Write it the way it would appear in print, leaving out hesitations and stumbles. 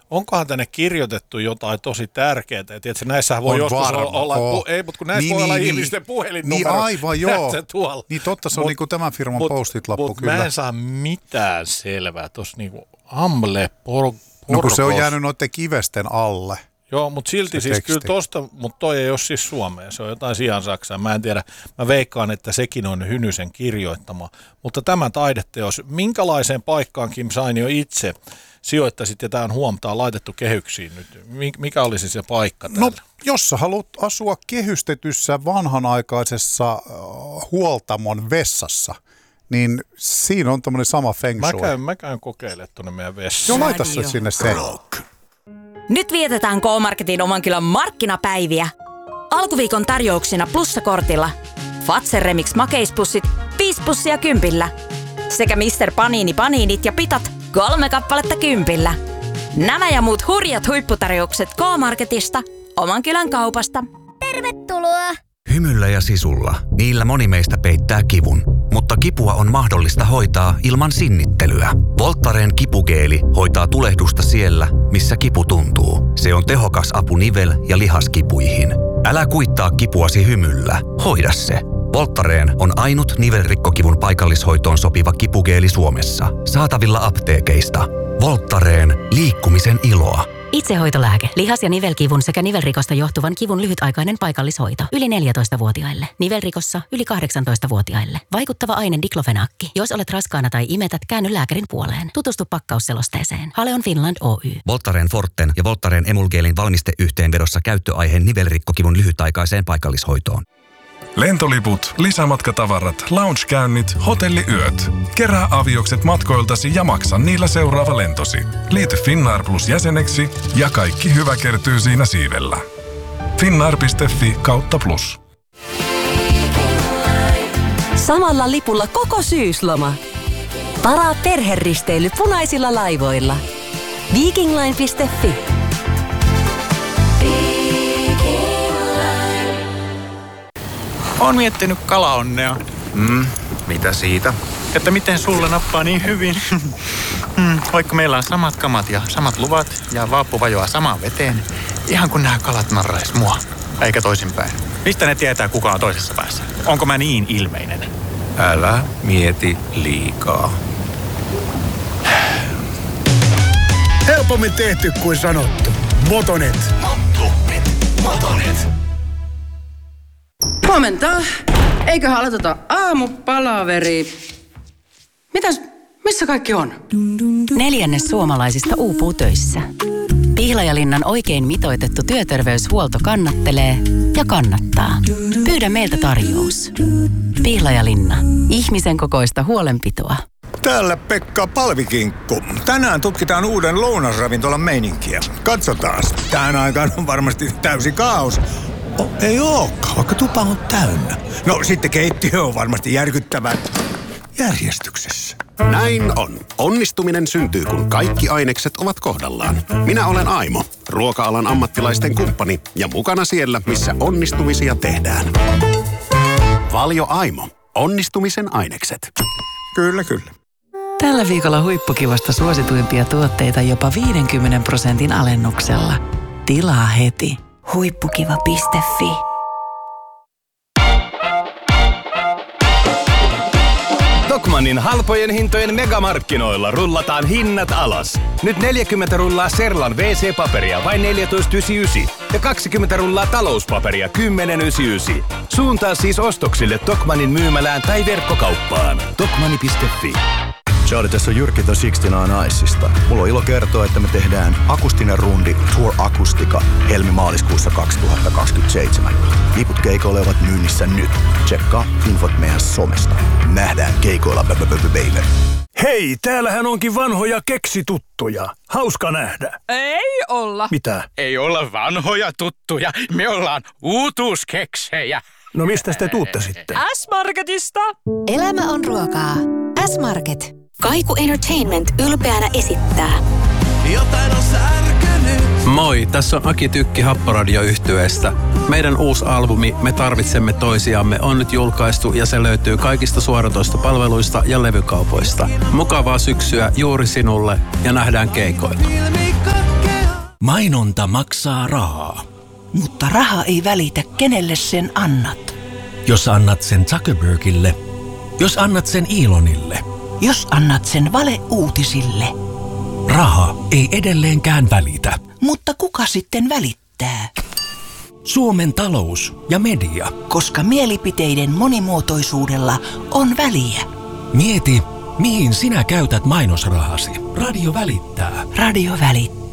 onkohan tänne kirjoitettu jotain tosi tärkeää? Tiedätkö, näissähän voi joskus olla, ei, mutta kun näissä voi olla ihmisten puhelinnumero. Niin aivan, joo. Niin totta, se on niin kuin tämän firman postit-lappu kyllä. Mutta mä en saa mitään selvää tuossa niin kuin Amle Porkos. No kun se on jäänyt noiden kivesten alle. Joo, mutta silti siis kyllä tosta, mutta toi ei ole siis Suomeen, se on jotain sijaan Saksaa. Mä en tiedä, mä veikkaan, että sekin on Hynysen kirjoittama. Mutta tämä taideteos, minkälaiseen paikkaan Kim Sainio itse sijoittaisit, ja tämä on huomtaan laitettu kehyksiin nyt. Mikä olisi se paikka täällä? No, jos sä haluat asua kehystetyssä vanhanaikaisessa huoltamon vessassa, niin siinä on tämmöinen sama feng shui. Mä käyn kokeilemaan tuonne meidän vessaan. Joo, laita se sinne sen. Nyt vietetään K-Marketin oman kylän markkinapäiviä. Alkuviikon tarjouksina plussakortilla. Fazer Remix makeispussit 5 pussia 10. Sekä Mr. Panini paniinit ja pitat 3 kappaletta 10. Nämä ja muut hurjat huipputarjoukset K-Marketista, oman kylän kaupasta. Tervetuloa! Hymyllä ja sisulla. Niillä moni meistä peittää kivun. Mutta kipua on mahdollista hoitaa ilman sinnittelyä. Voltaren kipugeeli hoitaa tulehdusta siellä, missä kipu tuntuu. Se on tehokas apu nivel- ja lihaskipuihin. Älä kuittaa kipuasi hymyllä. Hoida se. Voltaren on ainut nivelrikkokivun paikallishoitoon sopiva kipugeeli Suomessa. Saatavilla apteekeista. Voltaren. Liikkumisen iloa. Itsehoitolääke. Lihas- ja nivelkivun sekä nivelrikosta johtuvan kivun lyhytaikainen paikallishoito. Yli 14-vuotiaille. Nivelrikossa yli 18-vuotiaille. Vaikuttava aine diklofenakki. Jos olet raskaana tai imetät, käänny lääkärin puoleen. Tutustu pakkausselosteeseen. Haleon Finland Oy. Voltaren Forten ja Voltaren Emulgeelin valmisteyhteenvedossa käyttöaiheen nivelrikkokivun lyhytaikaiseen paikallishoitoon. Lentoliput, lisämatkatavarat, loungekäynnit, hotelliyöt. Kerää aviokset matkoiltasi ja maksa niillä seuraava lentosi. Liity Finnair Plus jäseneksi ja kaikki hyvä kertyy siinä siivellä. Finnair.fi/plus. Samalla lipulla koko syysloma. Varaa perheristeily punaisilla laivoilla. Vikingline.fi. Oon miettinyt kalaonnea. Mitä siitä? Että miten sulla nappaa niin hyvin. Vaikka meillä on samat kamat ja samat luvat ja vaappu vajoaa samaan veteen. Ihan kun nämä kalat narrais mua. Eikä toisinpäin. Mistä ne tietää, kuka on toisessa päässä? Onko mä niin ilmeinen? Älä mieti liikaa. Helpommin tehty kuin sanottu. Motonet. Motonet. Huomenta. Eiköhän aloiteta aamupalaveri. Missä kaikki on? 1/4 suomalaisista uupuu töissä. Pihlajalinnan oikein mitoitettu työterveyshuolto kannattelee ja kannattaa. Pyydä meiltä tarjous. Pihlajalinna. Ihmisen kokoista huolenpitoa. Täällä Pekka Palvikinkku. Tänään tutkitaan uuden lounasravintolan meininkiä. Katsotaan. Tähän aikaan on varmasti täysi kaos. Ei olekaan, vaikka tupa on täynnä. No sitten keittiö on varmasti järkyttävän järjestyksessä. Näin on. Onnistuminen syntyy, kun kaikki ainekset ovat kohdallaan. Minä olen Aimo, ruoka-alan ammattilaisten kumppani ja mukana siellä, missä onnistumisia tehdään. Valio Aimo. Onnistumisen ainekset. Kyllä, kyllä. Tällä viikolla huippukivasta suosituimpia tuotteita jopa 50% alennuksella. Tilaa heti. Huippukiva.fi. Tokmannin halpojen hintojen megamarkkinoilla rullataan hinnat alas. Nyt 40 rullaa Serlan WC-paperia vain 14,99 ja 20 rullaa talouspaperia 10,99. Suuntaa siis ostoksille Tokmannin myymälään tai verkkokauppaan. Tokmanni.fi. Charlie, tässä on Jyrki The 69 Icesta. Mulla on ilo kertoa, että me tehdään akustinen rundi Tour Akustika helmi-maaliskuussa 2027. Liput keikoille ovat myynnissä nyt. Tsekkaa infot meidän somesta. Nähdään keikoilla, baby. Hei, täällähän onkin vanhoja keksituttuja. Hauska nähdä. Ei olla. Mitä? Ei olla vanhoja tuttuja. Me ollaan uutuuskeksejä. No mistä te tuutte sitten? S-Marketista. Elämä on ruokaa. S-Market. Kaiku Entertainment ylpeänä esittää. Jotain on särkynyt. Moi, tässä on Aki Tykki Happoradio-yhtyeestä. Meidän uusi albumi Me tarvitsemme toisiamme on nyt julkaistu ja se löytyy kaikista suoratoistopalveluista ja levykaupoista. Mukavaa syksyä juuri sinulle ja nähdään keikoilla. Mainonta maksaa rahaa. Mutta raha ei välitä, kenelle sen annat. Jos annat sen Zuckerbergille, jos annat sen Elonille, jos annat sen valeuutisille. Raha ei edelleenkään välitä. Mutta kuka sitten välittää? Suomen talous ja media. Koska mielipiteiden monimuotoisuudella on väliä. Mieti, mihin sinä käytät mainosrahasi. Radio välittää. Radio välittää.